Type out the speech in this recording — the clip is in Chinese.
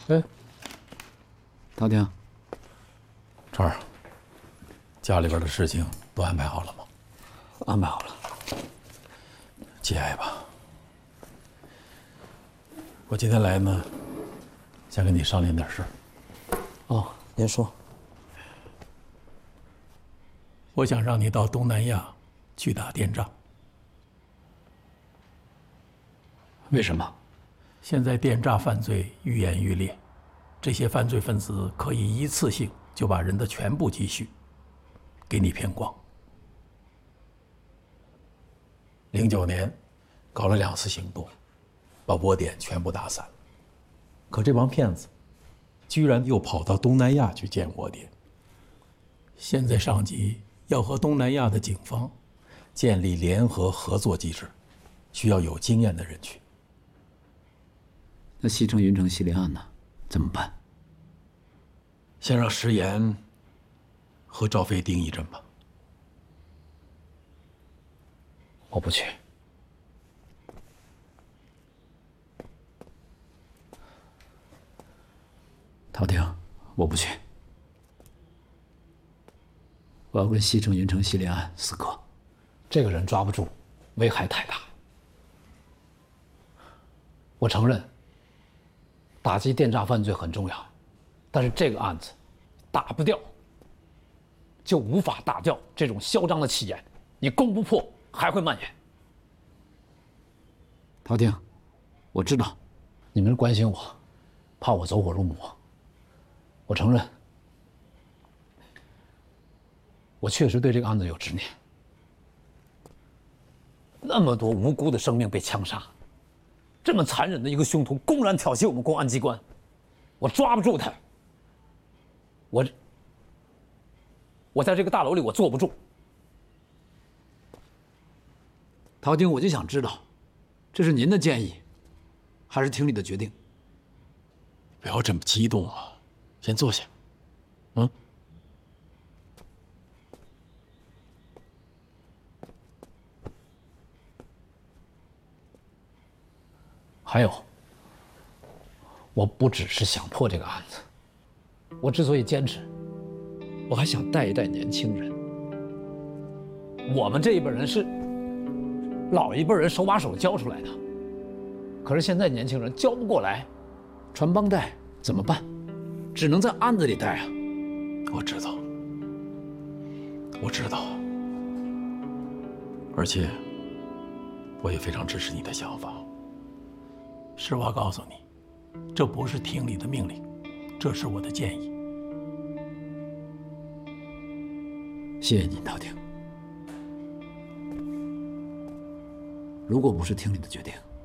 哎， 陶婷， 川儿，家里边的事情都安排好了吗？ 安排好了。 节哀吧。我今天来呢，想跟你商量点事儿。 哦，您说。 我想让你到东南亚去打电诈。 为什么？ 现在电诈犯罪愈演愈烈，这些犯罪分子可以一次性就把人的全部积蓄给你骗光。09年搞了2次行动，把窝点全部打散。可这帮骗子居然又跑到东南亚去建窝点。现在上级要和东南亚的警方建立联合合作机制，需要有经验的人去。 那西城、云城系列案呢？怎么办？ 先让石岩和赵飞盯一阵吧。 我不去。陶婷，我不去。我要跟西城、云城系列案死磕。这个人抓不住，危害太大。我承认，打击电诈犯罪很重要，但是这个案子打不掉，就无法打掉这种嚣张的气焰。你攻不破，还会蔓延。陶婷，我知道你们关心我，怕我走火入魔。我承认，我确实对这个案子有执念。那么多无辜的生命被枪杀，这么残忍的一个凶徒公然挑衅我们公安机关，我抓不住他。我在这个大楼里我坐不住。陶婷，我就想知道，这是您的建议，还是厅里的决定？ 不要这么激动啊，先坐下。嗯。 还有，我不只是想破这个案子，我之所以坚持，我还想带一带年轻人。我们这一辈人是老一辈人手把手教出来的，可是现在年轻人教不过来，传帮带怎么办？只能在案子里带啊。 我知道，我知道，而且我也非常支持你的想法。实话告诉你，这不是厅里的命令，这是我的建议。 谢谢您，陶婷。如果不是厅里的决定，